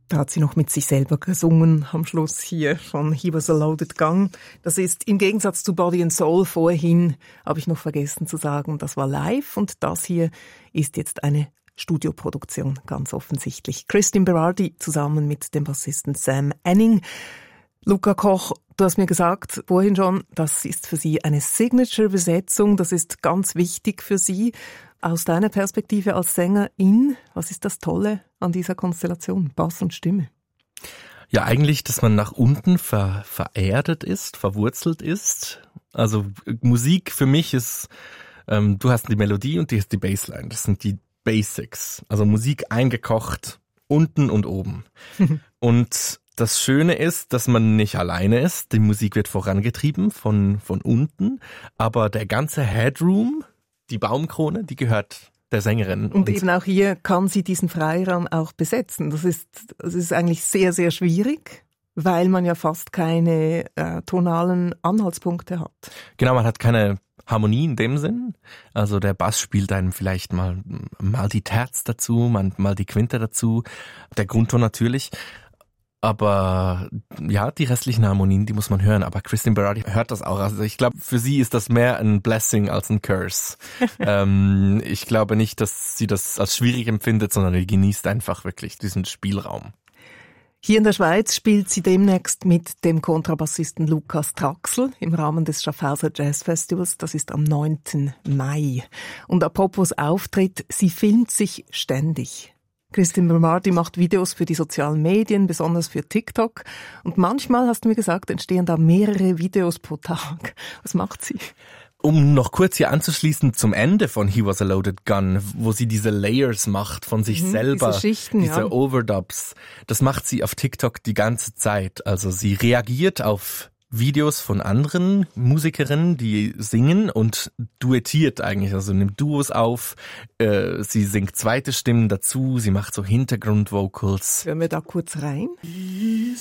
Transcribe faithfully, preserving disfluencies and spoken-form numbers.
Da hat sie noch mit sich selber gesungen am Schluss hier von He Was a Loaded Gun. Das ist im Gegensatz zu Body and Soul vorhin, habe ich noch vergessen zu sagen, das war live und das hier ist jetzt eine Studioproduktion, ganz offensichtlich. Christine Berardi zusammen mit dem Bassisten Sam Anning. Luca Koch, du hast mir gesagt vorhin schon, das ist für Sie eine Signature-Besetzung, das ist ganz wichtig für Sie. Aus deiner Perspektive als Sängerin, was ist das Tolle an dieser Konstellation, Bass und Stimme? Ja, eigentlich, dass man nach unten ver, vererdet ist, verwurzelt ist. Also Musik für mich ist, ähm, du hast die Melodie und die hast die Bassline. Das sind die Basics. Also Musik eingekocht, unten und oben. Und das Schöne ist, dass man nicht alleine ist. Die Musik wird vorangetrieben von, von unten, aber der ganze Headroom, die Baumkrone, die gehört der Sängerin. Und, und eben auch hier kann sie diesen Freiraum auch besetzen. Das ist, das ist eigentlich sehr, sehr schwierig, weil man ja fast keine äh, tonalen Anhaltspunkte hat. Genau, man hat keine Harmonie in dem Sinn. Also der Bass spielt einem vielleicht mal, mal die Terz dazu, mal, mal die Quinte dazu, der Grundton natürlich. Aber ja, die restlichen Harmonien, die muss man hören. Aber Christine Berardi hört das auch. Also ich glaube, für sie ist das mehr ein Blessing als ein Curse. ähm, ich glaube nicht, dass sie das als schwierig empfindet, sondern sie genießt einfach wirklich diesen Spielraum. Hier in der Schweiz spielt sie demnächst mit dem Kontrabassisten Lukas Traxel im Rahmen des Schaffhauser Jazz Festivals. Das ist am neunten Mai. Und apropos Auftritt, sie filmt sich ständig. Christine Berardi macht Videos für die sozialen Medien, besonders für TikTok. Und manchmal, hast du mir gesagt, entstehen da mehrere Videos pro Tag. Was macht sie? Um noch kurz hier anzuschließen zum Ende von He Was a Loaded Gun, wo sie diese Layers macht von sich mhm, selber, diese Schichten, diese ja. Overdubs, das macht sie auf TikTok die ganze Zeit. Also sie reagiert auf Videos von anderen Musikerinnen, die singen und duettiert eigentlich, also nimmt Duos auf, äh, sie singt zweite Stimmen dazu, sie macht so Hintergrundvocals. Hören wir da kurz rein?